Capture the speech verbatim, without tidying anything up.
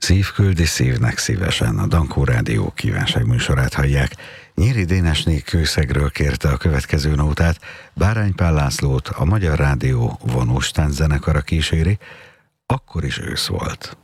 Szív küldi szívnek szívesen, a Dankó Rádió kívánságműsorát hallják. Nyíri Dénesné Kőszegről kérte a következő nótát, Bárány Pál Lászlót a Magyar Rádió vonóstán zenekara kíséri, akkor is ősz volt.